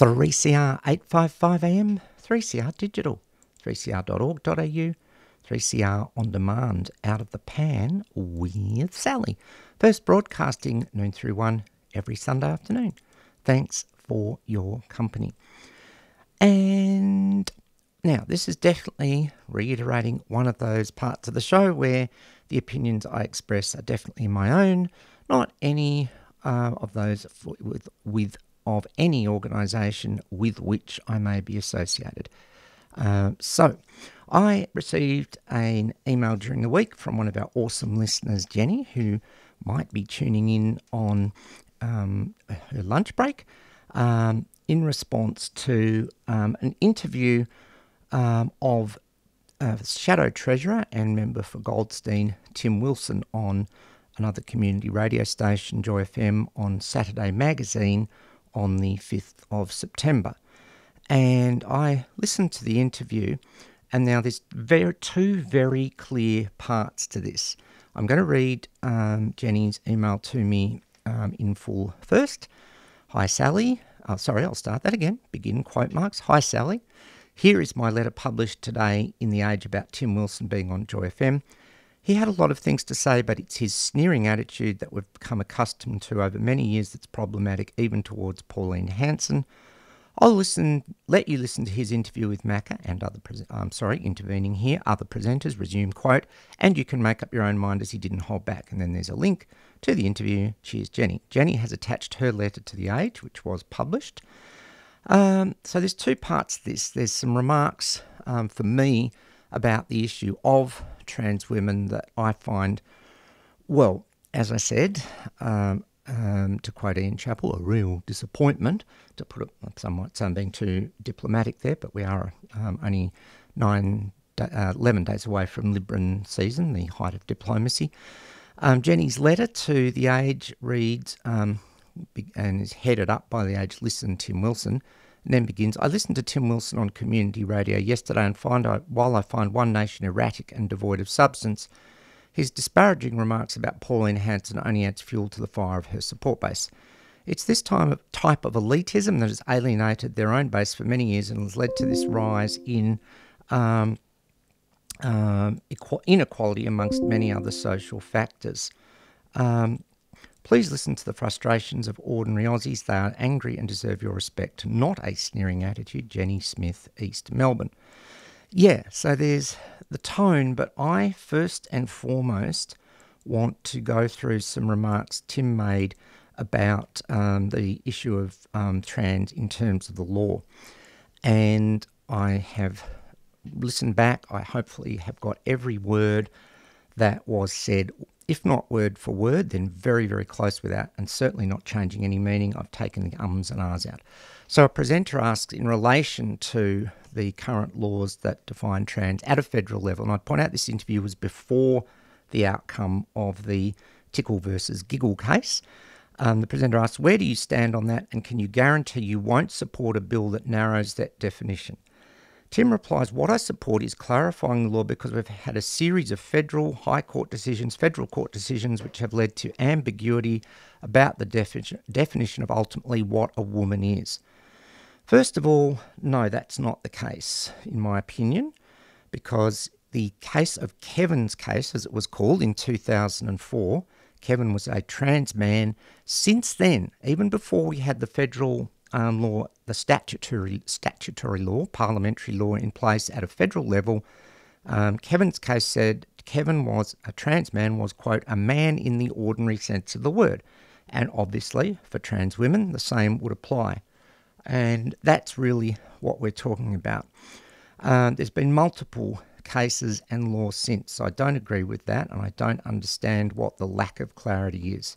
3CR 855 AM, 3CR Digital, 3cr.org.au, 3CR On Demand, Out of the Pan with Sally. First broadcasting noon through 1 every Sunday afternoon. Thanks for your company. And now, this is definitely reiterating one of those parts of the show where the opinions I express are definitely my own, not any of those of any organisation with which I may be associated. So, I received an email during the week from one of our awesome listeners, Jenny, who might be tuning in on her lunch break, in response to an interview of Shadow Treasurer and member for Goldstein, Tim Wilson, on another community radio station, Joy FM, on Saturday Magazine on the 5th of September. And I listened to the interview, and now there's two very clear parts to this. I'm going to read Jenny's email to me in full first. Hi, Sally. I'll start that again. Begin quote marks. Hi, Sally. Here is my letter published today in The Age about Tim Wilson being on Joy FM. He had a lot of things to say, but it's his sneering attitude that we've become accustomed to over many years that's problematic, even towards Pauline Hanson. I'll let you listen to his interview with Macca and other intervening here, other presenters, resume quote, and you can make up your own mind as he didn't hold back. And then there's a link to the interview. Cheers, Jenny. Jenny has attached her letter to The Age, which was published. So there's two parts to this. There's some remarks for me about the issue of trans women that I find, well, as I said, to quote Ian Chappell, a real disappointment, to put it somewhat, I'm being too diplomatic there, but we are only 11 days away from Libran season, the height of diplomacy. Jenny's letter to The Age reads, and is headed up by The Age, Listen, Tim Wilson, and then begins, I listened to Tim Wilson on community radio yesterday and while I find One Nation erratic and devoid of substance, his disparaging remarks about Pauline Hanson only adds fuel to the fire of her support base. It's this type of elitism that has alienated their own base for many years and has led to this rise in inequality amongst many other social factors. Please listen to the frustrations of ordinary Aussies. They are angry and deserve your respect, not a sneering attitude. Jenny Smith, East Melbourne. Yeah, so there's the tone, but I first and foremost want to go through some remarks Tim made about the issue of trans in terms of the law. And I have listened back. I hopefully have got every word that was said, if not word for word, then very, very close with that, and certainly not changing any meaning. I've taken the ums and ahs out. So a presenter asks, in relation to the current laws that define trans at a federal level, and I'd point out this interview was before the outcome of the Tickle versus Giggle case. The presenter asks, where do you stand on that, and can you guarantee you won't support a bill that narrows that definition? Tim replies, what I support is clarifying the law because we've had a series of federal court decisions which have led to ambiguity about the definition of ultimately what a woman is. First of all, no, that's not the case, in my opinion, because the case of Kevin's case, as it was called in 2004, Kevin was a trans man. Since then, even before we had the federal law, the statutory law, parliamentary law in place at a federal level, Kevin's case said Kevin was a trans man, was, quote, a man in the ordinary sense of the word. And obviously, for trans women, the same would apply. And that's really what we're talking about. There's been multiple cases and laws since, so I don't agree with that, and I don't understand what the lack of clarity is.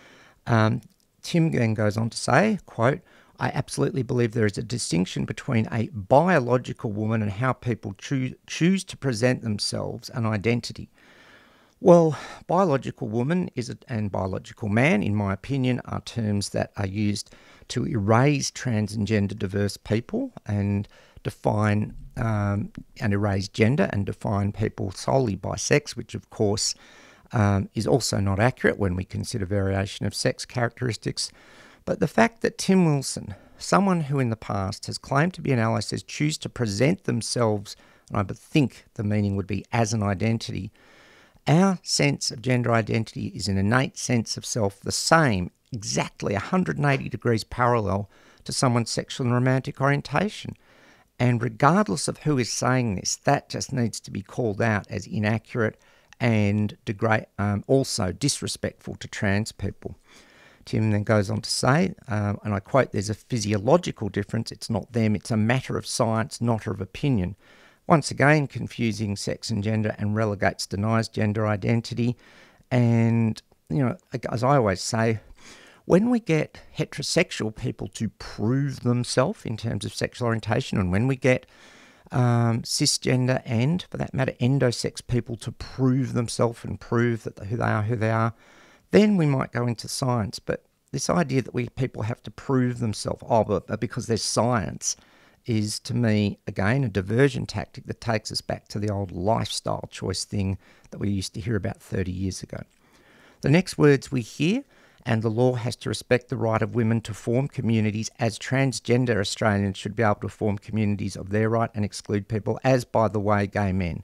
Tim then goes on to say, quote, I absolutely believe there is a distinction between a biological woman and how people choose to present themselves, an identity. Well, biological woman and biological man, in my opinion, are terms that are used to erase trans and gender diverse people and define and erase gender and define people solely by sex, which of course is also not accurate when we consider variation of sex characteristics. But the fact that Tim Wilson someone who in the past has claimed to be an ally says choose to present themselves, and I would think the meaning would be as an identity, our sense of gender identity is an innate sense of self, the same, exactly 180 degrees parallel to someone's sexual and romantic orientation. And regardless of who is saying this, that just needs to be called out as inaccurate and also disrespectful to trans people. Tim then goes on to say, and I quote, "There's a physiological difference. It's not them. It's a matter of science, not of opinion." Once again, confusing sex and gender and denies gender identity. And, as I always say, when we get heterosexual people to prove themselves in terms of sexual orientation, and when we get cisgender and, for that matter, endosex people to prove themselves and prove that who they are, then we might go into science. But this idea that people have to prove themselves, but because there's science, is to me, again, a diversion tactic that takes us back to the old lifestyle choice thing that we used to hear about 30 years ago. The next words we hear, and the law has to respect the right of women to form communities as transgender Australians should be able to form communities of their right and exclude people, as, by the way, gay men.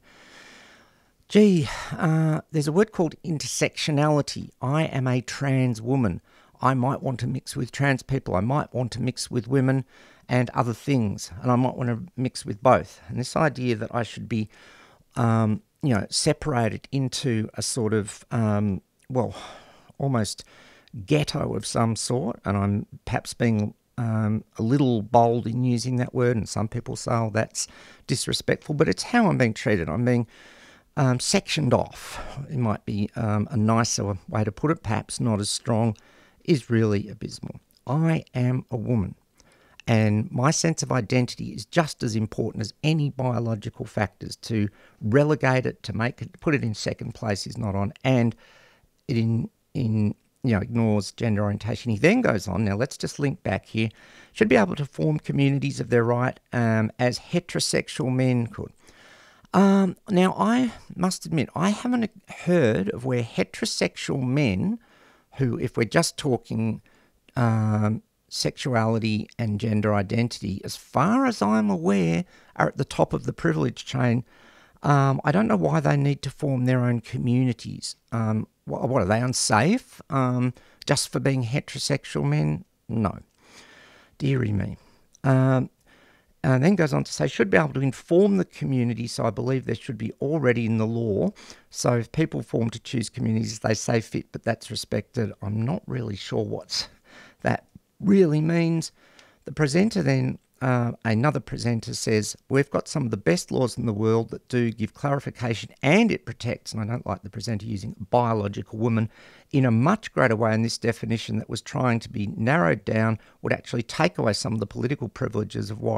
There's a word called intersectionality. I am a trans woman. I might want to mix with trans people. I might want to mix with women and other things, and I might want to mix with both. And this idea that I should be, separated into a sort of, almost ghetto of some sort, and I'm perhaps being a little bold in using that word, and some people say, oh, that's disrespectful, but it's how I'm being treated. I'm being sectioned off. It might be a nicer way to put it, perhaps not as strong, is really abysmal. I am a woman, and my sense of identity is just as important as any biological factors. To relegate it, put it in second place is not on, and it ignores gender orientation. He then goes on, now let's just link back here, should be able to form communities of their right as heterosexual men could. Now, I must admit, I haven't heard of where heterosexual men, who, if we're just talking sexuality and gender identity, as far as I'm aware, are at the top of the privilege chain. I don't know why they need to form their own communities. What are they, unsafe just for being heterosexual men? No. Dearie me. And then goes on to say, should be able to inform the community, so I believe there should be already in the law. So if people form to choose communities, they say fit, but that's respected. I'm not really sure what that really means. The presenter then, another presenter says, we've got some of the best laws in the world that do give clarification, and it protects, and I don't like the presenter using biological woman, in a much greater way, in this definition that was trying to be narrowed down would actually take away some of the political privileges of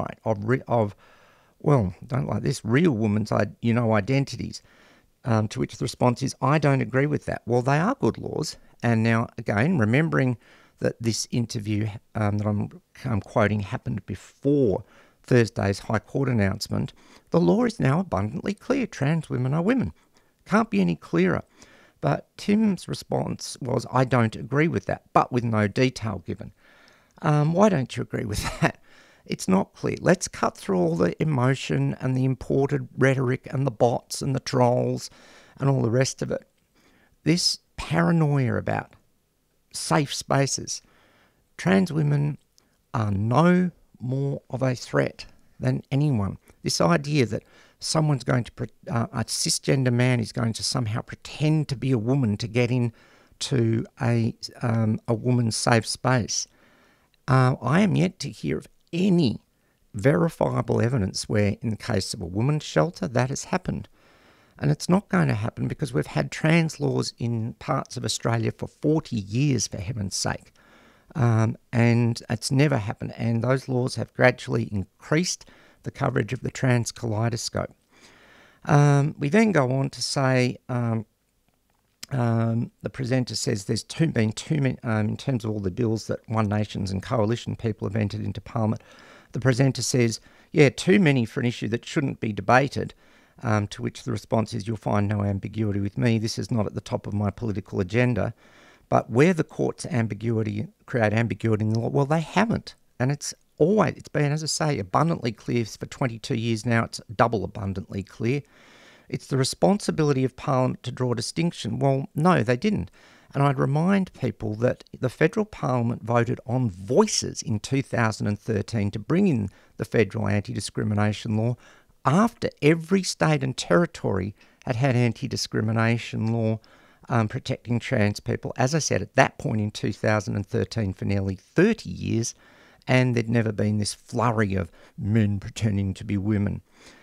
real women's identities. To which the response is, I don't agree with that. Well, they are good laws. And now, again, remembering that this interview that I'm quoting happened before Thursday's High Court announcement, the law is now abundantly clear. Trans women are women. Can't be any clearer. But Tim's response was, I don't agree with that, but with no detail given. Why don't you agree with that? It's not clear. Let's cut through all the emotion and the imported rhetoric and the bots and the trolls and all the rest of it. This paranoia about safe spaces. Trans women are no more of a threat than anyone. This idea that someone's going to, a cisgender man is going to somehow pretend to be a woman to get into a woman's safe space. I am yet to hear of any verifiable evidence where, in the case of a woman's shelter, that has happened. And it's not going to happen because we've had trans laws in parts of Australia for 40 years, for heaven's sake. And it's never happened. And those laws have gradually increased the coverage of the trans kaleidoscope. We then go on to say, the presenter says there's been too many, in terms of all the bills that One Nations and Coalition people have entered into Parliament, the presenter says, too many for an issue that shouldn't be debated. To which the response is, you'll find no ambiguity with me. This is not at the top of my political agenda. But where the courts create ambiguity in the law, well, they haven't. And it's it's been, as I say, abundantly clear for 22 years now. It's double abundantly clear. It's the responsibility of Parliament to draw a distinction. Well, no, they didn't. And I'd remind people that the federal Parliament voted on Voices in 2013 to bring in the federal anti-discrimination law after every state and territory had had anti-discrimination law protecting trans people, as I said, at that point in 2013 for nearly 30 years, and there'd never been this flurry of men pretending to be women.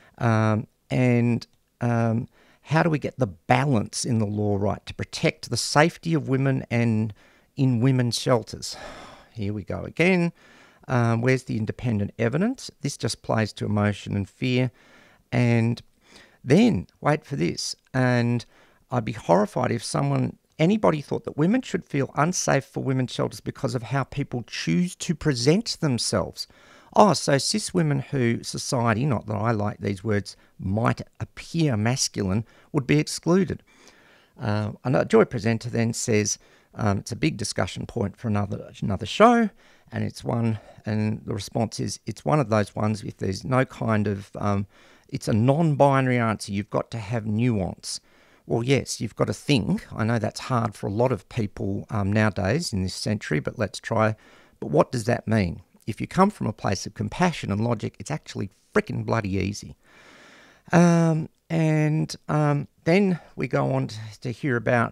How do we get the balance in the law right to protect the safety of women and in women's shelters? Here we go again. Where's the independent evidence? This just plays to emotion and fear. And then, wait for this, and I'd be horrified if anybody thought that women should feel unsafe for women's shelters because of how people choose to present themselves. Oh, so cis women who society, not that I like these words, might appear masculine, would be excluded. A Joy presenter then says it's a big discussion point for another show, and the response is it's one of those ones if there's no kind of, it's a non-binary answer. You've got to have nuance. Well, yes, you've got to think. I know that's hard for a lot of people nowadays in this century, but let's try. But what does that mean? If you come from a place of compassion and logic, it's actually frickin' bloody easy. Then we go on to hear about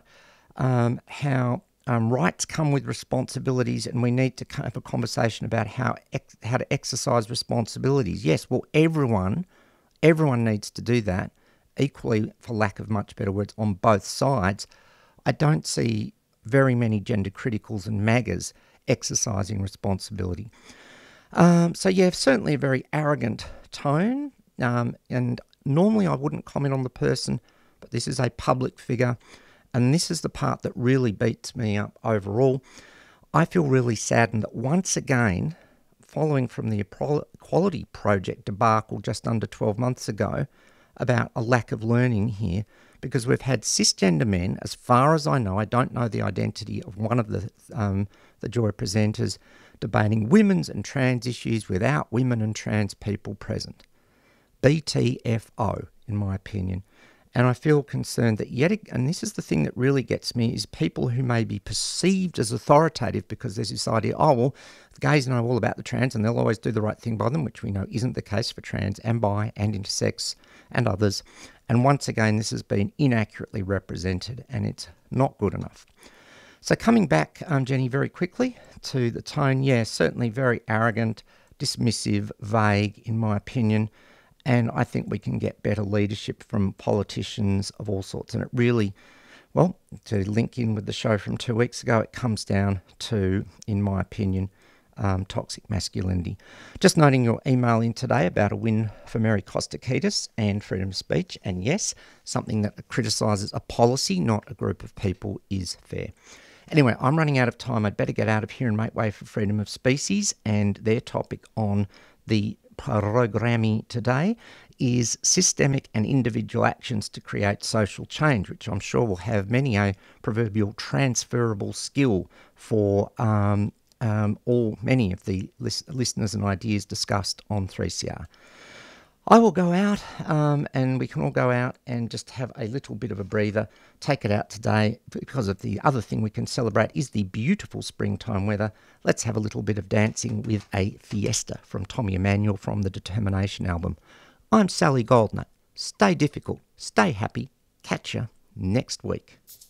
how rights come with responsibilities, and we need to have a conversation about how to exercise responsibilities. Yes, well, everyone needs to do that, equally, for lack of much better words, on both sides. I don't see very many gender criticals and MAGAs exercising responsibility. Certainly a very arrogant tone, and normally I wouldn't comment on the person, but this is a public figure, and this is the part that really beats me up overall. I feel really saddened that once again, following from the Equality Project debacle just under 12 months ago, about a lack of learning here, because we've had cisgender men, as far as I know, I don't know the identity of one of the Joy presenters, debating women's and trans issues without women and trans people present. BTFO, in my opinion. And I feel concerned that and this is the thing that really gets me, is people who may be perceived as authoritative because there's this idea, oh, well, the gays know all about the trans and they'll always do the right thing by them, which we know isn't the case for trans and bi and intersex and others. And once again, this has been inaccurately represented and it's not good enough. So coming back, Jenny, very quickly to the tone, certainly very arrogant, dismissive, vague, in my opinion. And I think we can get better leadership from politicians of all sorts. And it really, well, to link in with the show from 2 weeks ago, it comes down to, in my opinion, toxic masculinity. Just noting your email in today about a win for Mary Kostakidis and freedom of speech. And yes, something that criticises a policy, not a group of people, is fair. Anyway, I'm running out of time. I'd better get out of here and make way for freedom of species. And their topic on the programming today is systemic and individual actions to create social change, which I'm sure will have many a proverbial transferable skill for many of the listeners and ideas discussed on 3CR. I will go out and we can all go out and just have a little bit of a breather, take it out today, because of the other thing we can celebrate is the beautiful springtime weather. Let's have a little bit of dancing with a fiesta from Tommy Emmanuel from the Determination album. I'm Sally Goldner. Stay difficult, stay happy. Catch ya next week.